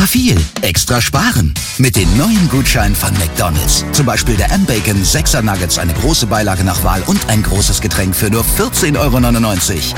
viel extra sparen. Mit den neuen Gutscheinen von McDonald's. Zum Beispiel der M-Bacon 6er Nuggets, eine große Beilage nach Wahl und ein großes Getränk für nur 14,99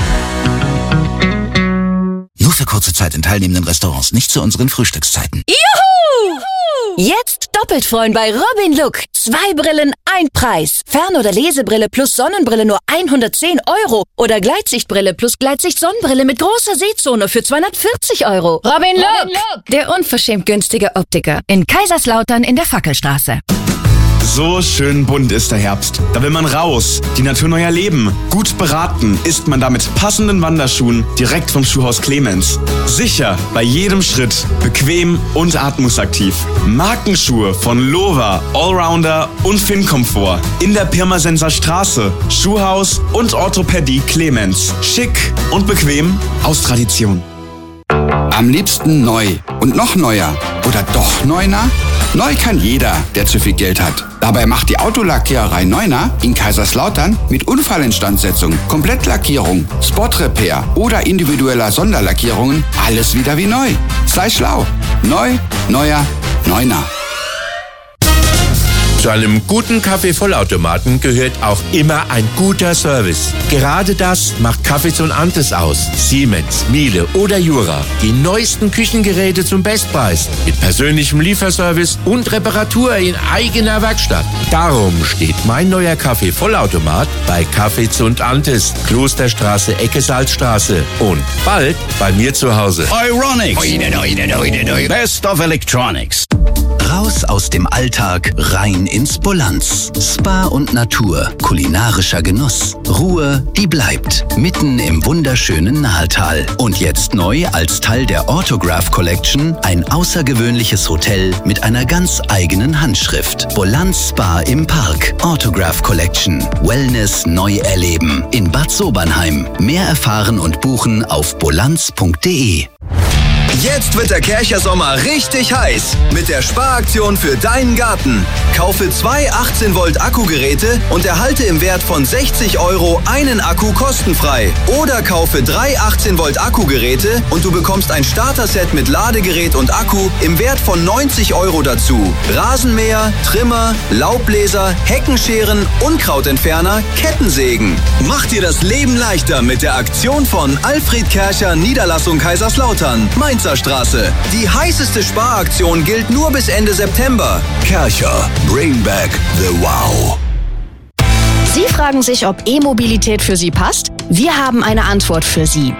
€. Nur für kurze Zeit in teilnehmenden Restaurants, nicht zu unseren Frühstückszeiten. Juhu! Jetzt doppelt freuen bei Robin Look. 2 Brillen, ein Preis. Fern- oder Lesebrille plus Sonnenbrille nur 110 € oder Gleitsichtbrille plus Gleitsicht-Sonnenbrille mit großer Sehzone für 240 €. Robin Look, der unverschämt günstige Optiker in Kaiserslautern in der Fackelstraße. So schön bunt ist der Herbst. Da will man raus, die Natur neu erleben. Gut beraten ist man da mit passenden Wanderschuhen direkt vom Schuhhaus Clemens. Sicher bei jedem Schritt, bequem und atmungsaktiv. Markenschuhe von Lova, Allrounder und Fincomfort. In der Pirmasenser Straße, Schuhhaus und Orthopädie Clemens. Schick und bequem aus Tradition. Am liebsten neu und noch neuer. Oder doch neuner? Neu kann jeder, der zu viel Geld hat. Dabei macht die Autolackiererei Neuner in Kaiserslautern mit Unfallinstandsetzung, Komplettlackierung, Spot-Repair oder individueller Sonderlackierungen alles wieder wie neu. Sei schlau. Neu, neuer, Neuner. Zu einem guten Kaffeevollautomaten gehört auch immer ein guter Service. Gerade das macht Cafés und Antes aus. Siemens, Miele oder Jura. Die neuesten Küchengeräte zum Bestpreis. Mit persönlichem Lieferservice und Reparatur in eigener Werkstatt. Darum steht mein neuer Kaffeevollautomat bei Cafés und Antes, Klosterstraße, Ecke Salzstraße. Und bald bei mir zu Hause. Euronics. Best of Electronics. Raus aus dem Alltag, rein ins Bolanz. Spa und Natur, kulinarischer Genuss. Ruhe, die bleibt. Mitten im wunderschönen Nahetal. Und jetzt neu als Teil der Autograph Collection ein außergewöhnliches Hotel mit einer ganz eigenen Handschrift. Bolanz Spa im Park. Autograph Collection. Wellness neu erleben. In Bad Sobernheim. Mehr erfahren und buchen auf bolanz.de. Jetzt wird der Kärcher Sommer richtig heiß mit der Sparaktion für deinen Garten. Kaufe 2 18-Volt-Akkugeräte und erhalte im Wert von 60 € einen Akku kostenfrei. Oder kaufe 3 18-Volt-Akkugeräte und du bekommst ein Starter-Set mit Ladegerät und Akku im Wert von 90 € dazu. Rasenmäher, Trimmer, Laubbläser, Heckenscheren, Unkrautentferner, Kettensägen. Mach dir das Leben leichter mit der Aktion von Alfred Kärcher Niederlassung Kaiserslautern, Mainzer Straße. Die heißeste Sparaktion gilt nur bis Ende September. Kärcher, bring back the wow. Sie fragen sich, ob E-Mobilität für Sie passt? Wir haben eine Antwort für Sie.